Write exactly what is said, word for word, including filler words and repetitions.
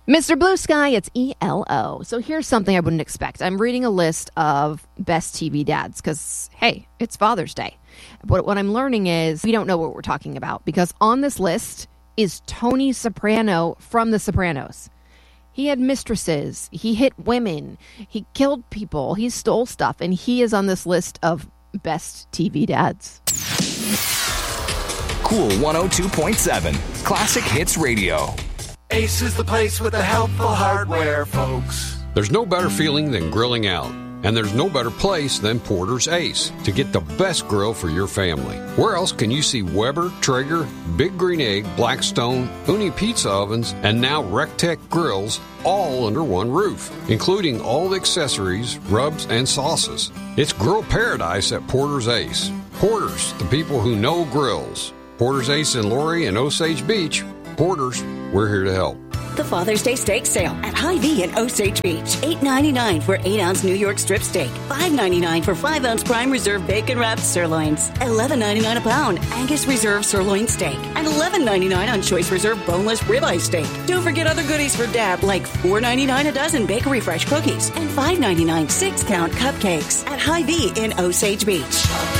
Mister Blue Sky, it's E L O. So here's something I wouldn't expect. I'm reading a list of best T V dads because, hey, it's Father's Day. But what I'm learning is we don't know what we're talking about because on this list is Tony Soprano from The Sopranos. He had mistresses. He hit women. He killed people. He stole stuff. And he is on this list of best T V dads. Cool one oh two point seven. Classic Hits Radio. Ace is the place with the helpful hardware, folks. There's no better feeling than grilling out. And there's no better place than Porter's Ace to get the best grill for your family. Where else can you see Weber, Traeger, Big Green Egg, Blackstone, Uni Pizza Ovens, and now Rectech grills all under one roof, including all the accessories, rubs, and sauces. It's grill paradise at Porter's Ace. Porter's, the people who know grills. Porter's Ace in Laurie and Osage Beach. Porter's, we're here to help. The Father's Day steak sale at Hy-Vee in Osage Beach. eight ninety-nine for eight ounce New York strip steak. five ninety-nine for five ounce prime reserve bacon wrapped sirloins. eleven ninety-nine a pound Angus reserve sirloin steak. And eleven ninety-nine on choice reserve boneless ribeye steak. Don't forget other goodies for dad like four ninety-nine a dozen Bakery Fresh cookies and five ninety-nine six count cupcakes at Hy-Vee in Osage Beach.